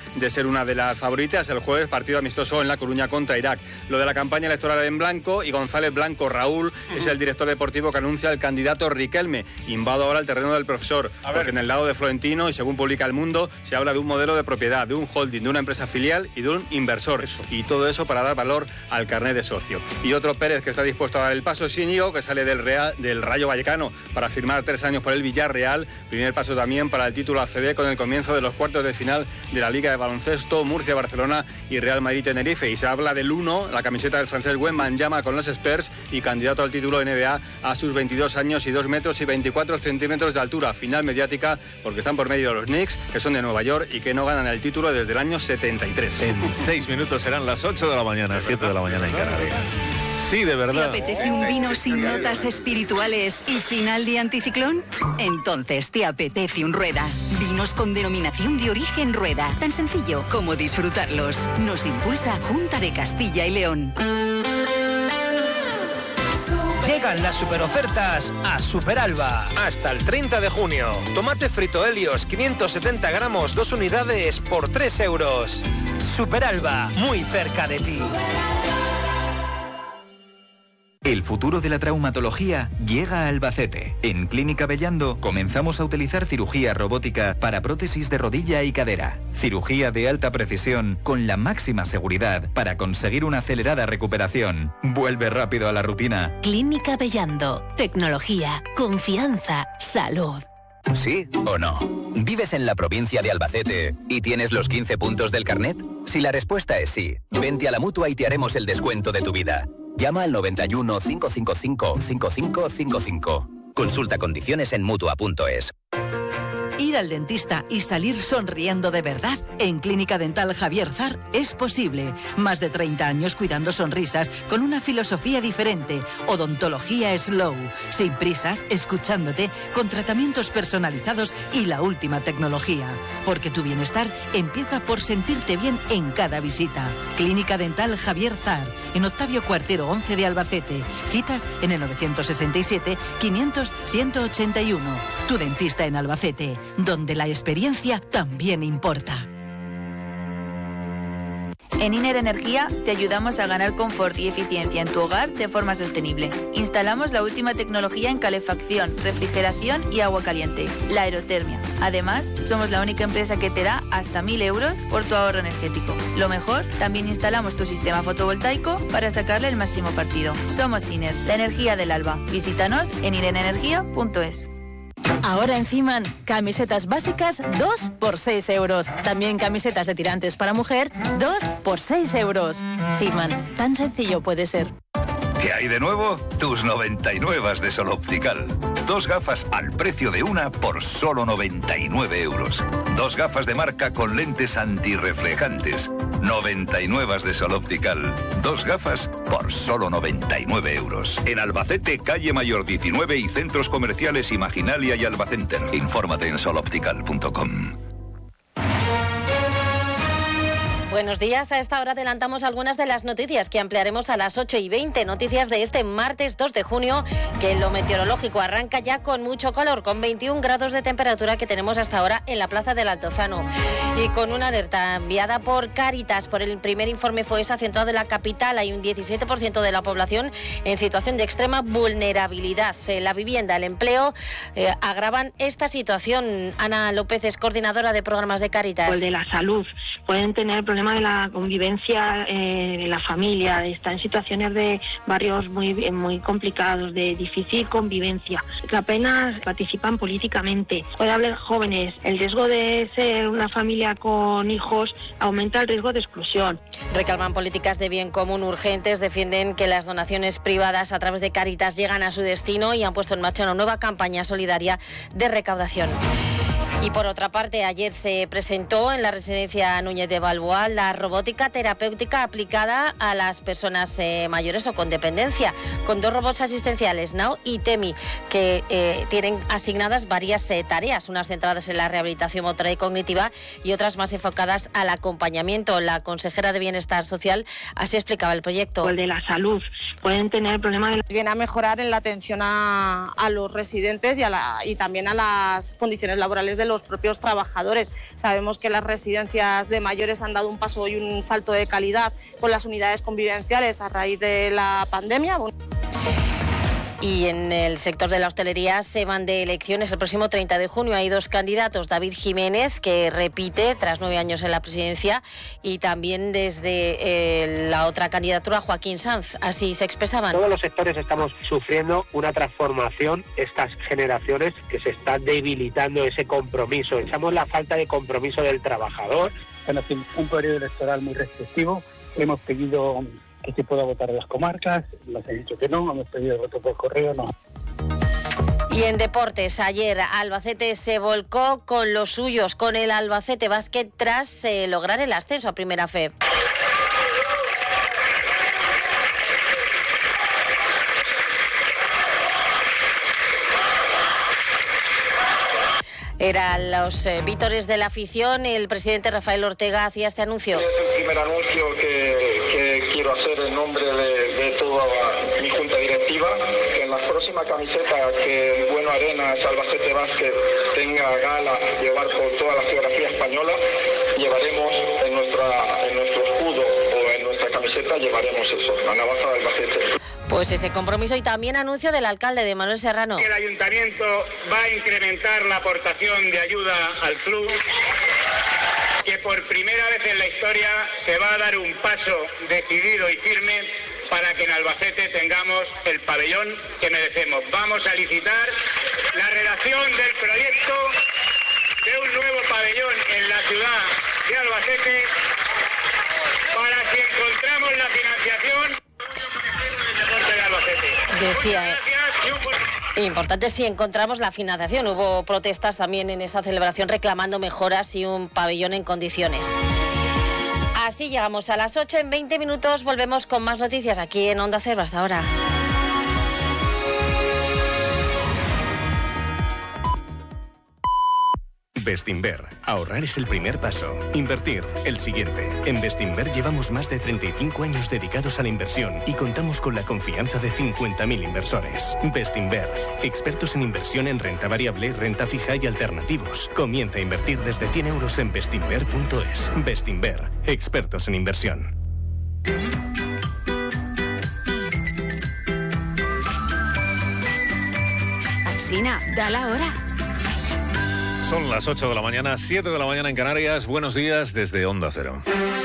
de ser una de las favoritas. El jueves, partido amistoso en La Coruña contra Irak. Lo de la campaña electoral en blanco, y González Blanco Raúl es el director deportivo que anuncia el candidato Riquelme. Invado ahora el terreno del profesor, porque en el lado de Florentino, y según publica El Mundo, se habla de un modelo de propiedad, de un holding, de una empresa filial y de un inversor. Y todo eso para dar valor al carnet de socio. Y otro Pérez que está dispuesto a dar el paso es Íñigo, que sale del Rayo Vallecano para firmar 3 años por el Villarreal. Primer paso también para el título ACB con el comienzo de los cuartos de final de la Liga de Baloncesto, Murcia-Barcelona y Real Madrid-Tenerife. Y se habla del 1, la camiseta del francés Wembanyama con los Spurs y candidato al título NBA a sus 22 años y 2 metros y 24 centímetros de altura. Final mediática porque están por medio de los Knicks, que son de Nueva York y que no ganan el título desde el año 73. En 6 minutos serán las 8 de la mañana, 7 de la mañana en Canarias. Sí, de verdad. ¿Te apetece un vino sin notas espirituales y final de anticiclón? Entonces te apetece un Rueda. Vinos con denominación de origen Rueda. Tan sencillo como disfrutarlos. Nos impulsa Junta de Castilla y León. Llegan las superofertas a Superalba. Hasta el 30 de junio. Tomate frito Helios, 570 gramos, 2 unidades por 3 euros. Superalba, muy cerca de ti. El futuro de la traumatología llega a Albacete. En Clínica Bellando comenzamos a utilizar cirugía robótica para prótesis de rodilla y cadera. Cirugía de alta precisión con la máxima seguridad para conseguir una acelerada recuperación. Vuelve rápido a la rutina. Clínica Bellando. Tecnología, confianza, salud. ¿Sí o no? ¿Vives en la provincia de Albacete y tienes los 15 puntos del carnet? Si la respuesta es sí, vente a la Mutua y te haremos el descuento de tu vida. Llama al 91 555 5555. Consulta condiciones en Mutua.es. Ir al dentista y salir sonriendo de verdad. En Clínica Dental Javier Zar es posible. Más de 30 años cuidando sonrisas con una filosofía diferente. Odontología slow. Sin prisas, escuchándote, con tratamientos personalizados y la última tecnología. Porque tu bienestar empieza por sentirte bien en cada visita. Clínica Dental Javier Zar. En Octavio Cuartero 11 de Albacete. Citas en el 967 500 181. Tu dentista en Albacete, donde la experiencia también importa. En Iner Energía te ayudamos a ganar confort y eficiencia en tu hogar de forma sostenible. Instalamos la última tecnología en calefacción, refrigeración y agua caliente, la aerotermia. Además, somos la única empresa que te da hasta 1.000 euros por tu ahorro energético. Lo mejor, también instalamos tu sistema fotovoltaico para sacarle el máximo partido. Somos Iner, la energía del alba. Visítanos en inerenergia.es. Ahora en Fiman, camisetas básicas 2 por 6 euros. También camisetas de tirantes para mujer 2 por 6 euros. Fiman, tan sencillo puede ser. ¿Qué hay de nuevo? Tus 99 de Sol Optical. 2 gafas al precio de una por solo 99 euros. 2 gafas de marca con lentes antirreflejantes. 99 de Sol Optical. 2 gafas por solo 99 euros. En Albacete, calle Mayor 19 y centros comerciales Imaginalia y Albacenter. Infórmate en soloptical.com. Buenos días, a esta hora adelantamos algunas de las noticias que ampliaremos a las 8:20, noticias de este martes 2 de junio, que lo meteorológico arranca ya con mucho calor, con 21 grados de temperatura que tenemos hasta ahora en la Plaza del Altozano, y con una alerta enviada por Cáritas por el primer informe FOESA centrado en la capital. Hay un 17% de la población en situación de extrema vulnerabilidad. La vivienda, el empleo agravan esta situación. Ana López es coordinadora de programas de Cáritas. O el de la salud, pueden tener problemas de la convivencia en la familia, está en situaciones de barrios muy complicados, de difícil convivencia, que apenas participan políticamente. Puede haber jóvenes, el riesgo de ser una familia con hijos aumenta el riesgo de exclusión. Reclaman políticas de bien común urgentes, defienden que las donaciones privadas a través de Cáritas llegan a su destino y han puesto en marcha una nueva campaña solidaria de recaudación. Y por otra parte, ayer se presentó en la residencia Núñez de Balboa la robótica terapéutica aplicada a las personas mayores o con dependencia, con 2 robots asistenciales, Now y Temi, que tienen asignadas varias tareas, unas centradas en la rehabilitación motora y cognitiva y otras más enfocadas al acompañamiento. La consejera de Bienestar Social así explicaba el proyecto. O el de la salud, pueden tener problemas de... Viene a mejorar en la atención a los residentes y también a las condiciones laborales de los propios trabajadores. Sabemos que las residencias de mayores han dado un paso y un salto de calidad con las unidades convivenciales a raíz de la pandemia. Y en el sector de la hostelería se van de elecciones el próximo 30 de junio. Hay 2 candidatos, David Jiménez, que repite tras 9 años en la presidencia, y también desde la otra candidatura, Joaquín Sanz. Así se expresaban. Todos los sectores estamos sufriendo una transformación, estas generaciones, que se está debilitando ese compromiso. Echamos la falta de compromiso del trabajador. Están haciendo un periodo electoral muy restrictivo. Hemos pedido que se pueda votar en las comarcas, nos han dicho que no, hemos pedido el voto por correo, no. Y en deportes, ayer Albacete se volcó con los suyos, con el Albacete Basket, tras lograr el ascenso a Primera Fe. Eran los vítores de la afición. El presidente Rafael Ortega hacía este anuncio. Es el primer anuncio que quiero hacer en nombre de toda mi junta directiva, que en la próxima camiseta que Bueno Arenas Albacete Basket tenga gala llevar por toda la geografía española, llevaremos en nuestro escudo o en nuestra camiseta llevaremos eso, la navaja de Albacete. Pues ese compromiso, y también anuncio del alcalde, de Manuel Serrano. El ayuntamiento va a incrementar la aportación de ayuda al club, que por primera vez en la historia se va a dar un paso decidido y firme para que en Albacete tengamos el pabellón que merecemos. Vamos a licitar la redacción del proyecto de un nuevo pabellón en la ciudad de Albacete, para si encontramos la financiación. Decía, importante si encontramos la financiación. Hubo protestas también en esa celebración reclamando mejoras y un pabellón en condiciones. Así llegamos a las 8. En 20 minutos volvemos con más noticias aquí en Onda Cero. Hasta ahora. Bestinver. Ahorrar es el primer paso. Invertir, el siguiente. En Bestinver llevamos más de 35 años dedicados a la inversión y contamos con la confianza de 50.000 inversores. Bestinver. Expertos en inversión en renta variable, renta fija y alternativos. Comienza a invertir desde 100 euros en bestinver.es. Bestinver. Expertos en inversión. Alsina, da la hora. Son las 8 de la mañana, 7 de la mañana en Canarias. Buenos días desde Onda Cero.